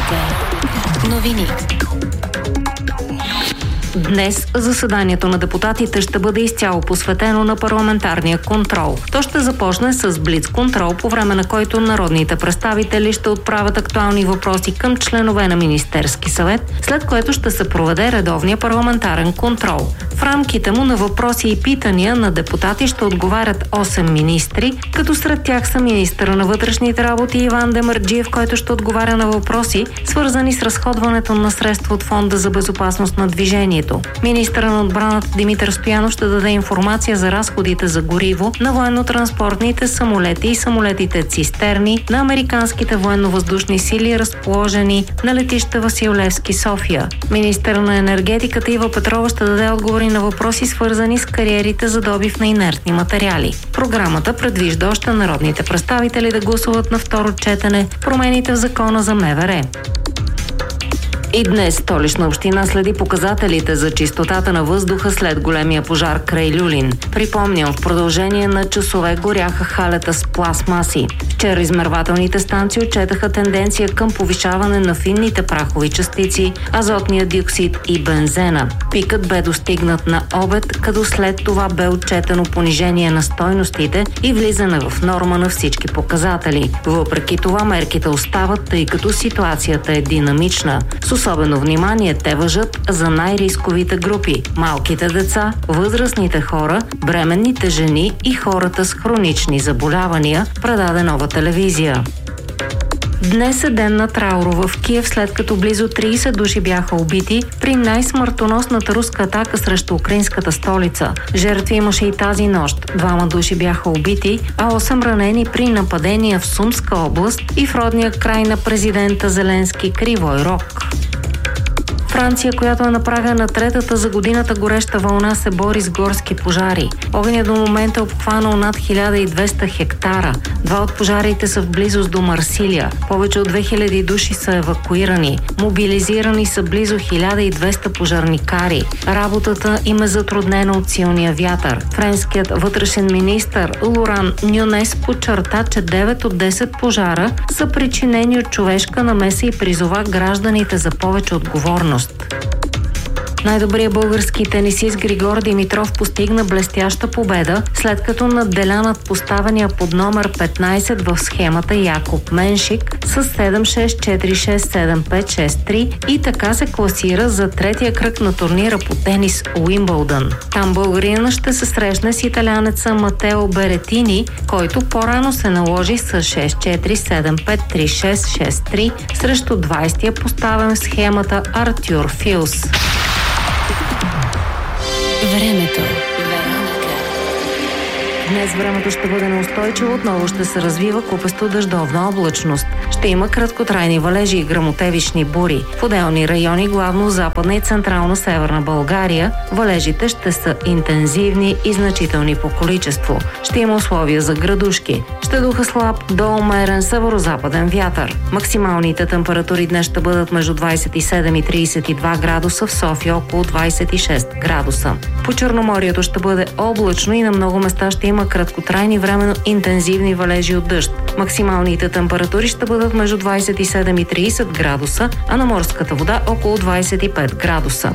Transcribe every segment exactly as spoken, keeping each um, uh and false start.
Вероника. Новини. Днес заседанието на депутатите ще бъде изцяло посветено на парламентарния контрол. То ще започне с блиц-контрол, по време на който народните представители ще отправят актуални въпроси към членове на Министерски съвет, след което ще се проведе редовния парламентарен контрол. В рамките му на въпроси и питания на депутати ще отговарят осем министри, като сред тях са министъра на вътрешните работи Иван Демерджиев, който ще отговаря на въпроси, свързани с разходването на средства от Фонда за безопасност на движението. Министърът на отбраната Димитър Стоянов ще даде информация за разходите за гориво на военно-транспортните самолети и самолетите цистерни на американските военно-въздушни сили, разположени на летище Васил Левски, София. Министърът на енергетиката Ива Петрова ще даде отговори на въпроси, свързани с кариерите за добив на инертни материали. Програмата предвижда още народните представители да гласуват на второ четене промените в закона за МВР. И днес Столична община следи показателите за чистотата на въздуха след големия пожар край Люлин. Припомням, в продължение на часове горяха халета с пластмаси. Вчера измервателните станции отчетаха тенденция към повишаване на финните прахови частици, азотния диоксид и бензена. Пикът бе достигнат на обед, като след това бе отчетено понижение на стойностите и влизане в норма на всички показатели. Въпреки това мерките остават, тъй като ситуацията е динамична. С особено внимание те важат за най-рисковите групи – малките деца, възрастните хора, бременните жени и хората с хронични заболявания, предаде Нова телевизия. Днес е ден на траура в Киев, след като близо трийсет души бяха убити при най-смъртоносната руска атака срещу украинската столица. Жертви имаше и тази нощ. Двама души бяха убити, а осем ранени при нападения в Сумска област и в родния край на президента Зеленски Кривой Рог. Франция, която е на прага на третата за годината гореща вълна, се бори с горски пожари. Огънят до момента е обхванал над хиляда и двеста хектара. Два от пожарите са в близост до Марсилия. Повече от две хиляди души са евакуирани. Мобилизирани са близо хиляда и двеста пожарникари. Работата им е затруднена от силния вятър. Френският вътрешен министър Лоран Нюнес подчерта, че девет от десет пожара са причинени от човешка намеса и призова гражданите за повече отговорност. Най-добрият български тенисист Григор Димитров постигна блестяща победа, след като надделя над поставения под номер петнайсет в схемата Якоб Меншик с седем шест четири шест седем пет шест три и така се класира за третия кръг на турнира по тенис Уимбълдън. Там българина ще се срещне с италянеца Матео Беретини, който по-рано се наложи с шест четири седем пет три шест шест три срещу двайсетия поставен в схемата Артюр Филс. Времето. Днес времето ще бъде неустойчиво, отново ще се развива купесто дъждовна облачност. Ще има краткотрайни валежи и гръмотевични бури. В отделни райони, главно западна и централна северна България, валежите ще са интензивни и значителни по количество. Ще има условия за градушки. Ще духа слаб до умерен северозападен вятър. Максималните температури днес ще бъдат между двайсет и седем и трийсет и два градуса, в София около двайсет и шест градуса. По Черноморието ще бъде облачно и на много места ще има краткотрайни временно интензивни валежи от дъжд. Максималните температури ще бъдат между двайсет и седем и трийсет градуса, а на морската вода около двайсет и пет градуса.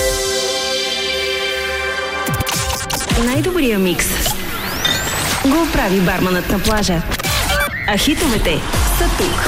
Най-добрия микс го прави барманът на плажа. А хитовете са тук.